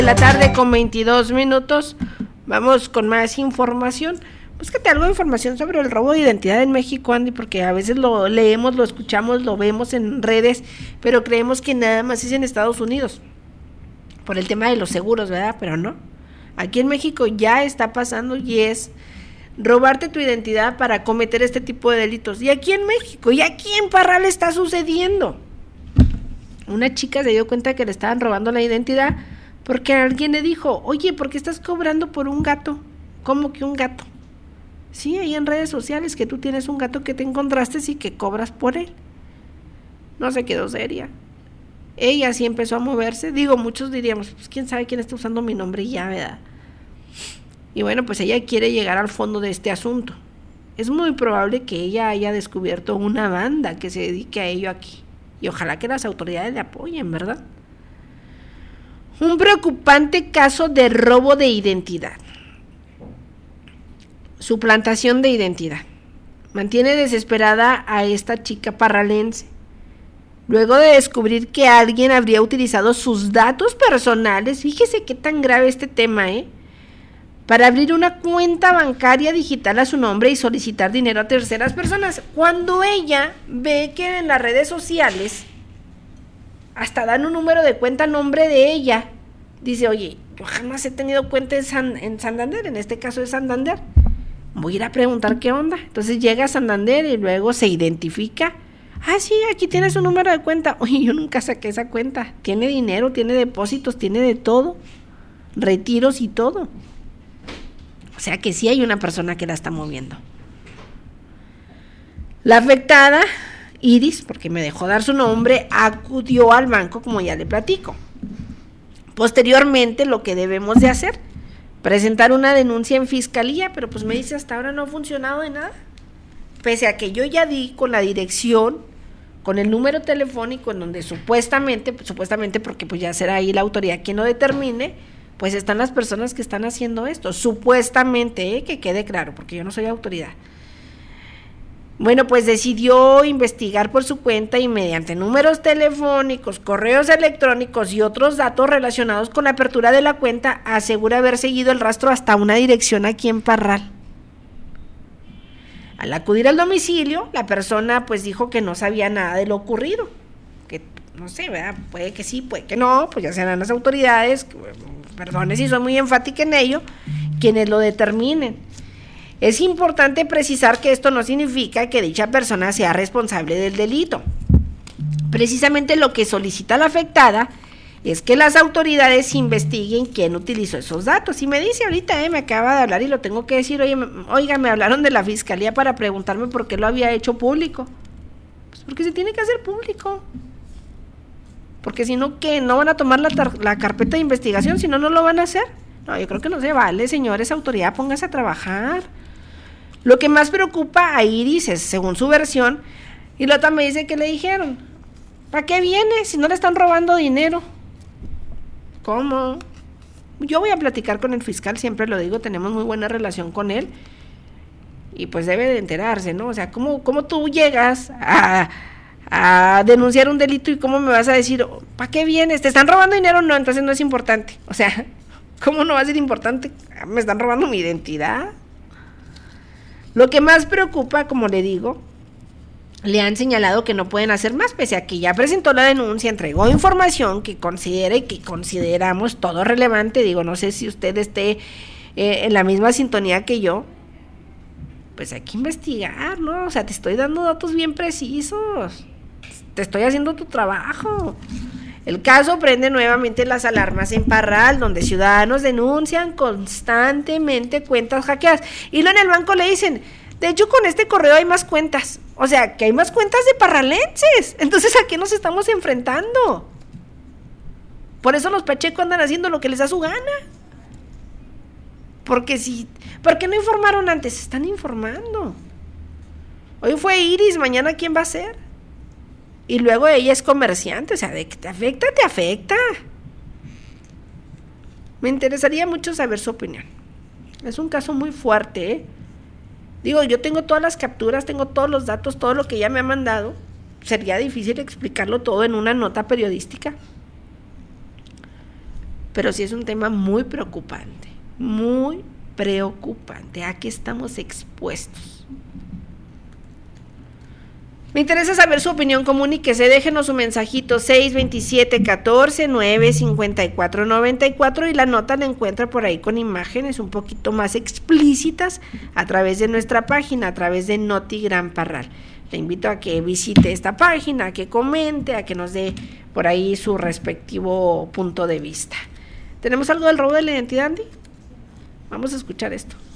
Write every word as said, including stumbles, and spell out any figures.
De la tarde con veintidós minutos, vamos con más información. Búscate algo de información sobre el robo de identidad en México, Andy, porque a veces lo leemos, lo escuchamos, lo vemos en redes, pero creemos que nada más es en Estados Unidos, por el tema de los seguros, ¿verdad? Pero no, aquí en México ya está pasando y es robarte tu identidad para cometer este tipo de delitos. Y aquí en México, y aquí en Parral está sucediendo. Una chica se dio cuenta que le estaban robando la identidad porque alguien le dijo, oye, ¿por qué estás cobrando por un gato? ¿Cómo que un gato? Sí, ahí en redes sociales que tú tienes un gato que te encontraste y que cobras por él. No se quedó seria. Ella sí empezó a moverse. Digo, muchos diríamos, pues quién sabe quién está usando mi nombre y ya, ¿verdad? Y bueno, pues ella quiere llegar al fondo de este asunto. Es muy probable que ella haya descubierto una banda que se dedique a ello aquí. Y ojalá que las autoridades le apoyen, ¿verdad? Un preocupante caso de robo de identidad. Suplantación de identidad. Mantiene desesperada a esta chica parralense. Luego de descubrir que alguien habría utilizado sus datos personales, fíjese qué tan grave este tema, ¿eh? Para abrir una cuenta bancaria digital a su nombre y solicitar dinero a terceras personas. Cuando ella ve que en las redes sociales hasta dan un número de cuenta a nombre de ella, dice, oye, yo jamás he tenido cuenta en, San, en Santander, en este caso es Santander, voy a ir a preguntar qué onda. Entonces llega a Santander y luego se identifica, ah sí, aquí tiene su número de cuenta, oye, yo nunca saqué esa cuenta, tiene dinero, tiene depósitos, tiene de todo, retiros y todo. O sea que sí hay una persona que la está moviendo. La afectada, Iris, porque me dejó dar su nombre, acudió al banco, como ya le platico. Posteriormente, lo que debemos de hacer, presentar una denuncia en fiscalía, pero pues me dice, hasta ahora no ha funcionado de nada. Pese a que yo ya di con la dirección, con el número telefónico en donde supuestamente, supuestamente porque pues ya será ahí la autoridad quien lo determine, pues están las personas que están haciendo esto, supuestamente, ¿eh? Que quede claro, porque yo no soy autoridad. Bueno, pues decidió investigar por su cuenta y mediante números telefónicos, correos electrónicos y otros datos relacionados con la apertura de la cuenta, asegura haber seguido el rastro hasta una dirección aquí en Parral. Al acudir al domicilio, la persona pues dijo que no sabía nada de lo ocurrido, que no sé, ¿verdad? Puede que sí, puede que no, pues ya serán las autoridades, perdone si soy muy enfática en ello, quienes lo determinen. Es importante precisar que esto no significa que dicha persona sea responsable del delito. Precisamente lo que solicita la afectada es que las autoridades investiguen quién utilizó esos datos. Y me dice ahorita, eh, me acaba de hablar y lo tengo que decir, oye, oiga, me hablaron de la fiscalía para preguntarme por qué lo había hecho público. Pues porque se tiene que hacer público. Porque si no, ¿qué? ¿No van a tomar la, tar- la carpeta de investigación? Si no, no lo van a hacer. No, yo creo que no se vale, señores, autoridad, póngase a trabajar. Lo que más preocupa a Iris es, según su versión, y Lota me dice que le dijeron, ¿para qué viene si no le están robando dinero? ¿Cómo? Yo voy a platicar con el fiscal, siempre lo digo, tenemos muy buena relación con él, y pues debe de enterarse, ¿no? O sea, ¿cómo, cómo tú llegas a, a denunciar un delito y cómo me vas a decir, ¿para qué vienes? ¿Te están robando dinero? No, entonces no es importante. O sea, ¿cómo no va a ser importante? ¿Me están robando mi identidad? Lo que más preocupa, como le digo, le han señalado que no pueden hacer más, pese a que ya presentó la denuncia, entregó información que considera y que consideramos todo relevante. Digo, no sé si usted esté eh, en la misma sintonía que yo, pues hay que investigar, ¿no? O sea, te estoy dando datos bien precisos, te estoy haciendo tu trabajo. El caso prende nuevamente las alarmas en Parral, donde ciudadanos denuncian constantemente cuentas hackeadas. Y luego en el banco le dicen, de hecho con este correo hay más cuentas. O sea, que hay más cuentas de parralenses. Entonces, ¿a qué nos estamos enfrentando? Por eso los pachecos andan haciendo lo que les da su gana. Porque si, ¿por qué no informaron antes? Están informando. Hoy fue Iris, mañana ¿quién va a ser? Y luego ella es comerciante, o sea, de que te afecta, te afecta. Me interesaría mucho saber su opinión. Es un caso muy fuerte, ¿eh? Digo, yo tengo todas las capturas, tengo todos los datos, todo lo que ella me ha mandado. Sería difícil explicarlo todo en una nota periodística. pero sí es un tema muy preocupante, muy preocupante. ¿A qué estamos expuestos? Me interesa saber su opinión, comuníquese, déjenos su mensajito seis veintisiete catorce nueve cincuenta y cuatro noventa y cuatro y la nota la encuentra por ahí con imágenes un poquito más explícitas a través de nuestra página, a través de Noti Gran Parral. Le invito a que visite esta página, a que comente, a que nos dé por ahí su respectivo punto de vista. ¿Tenemos algo del robo de la identidad, Andy? Vamos a escuchar esto.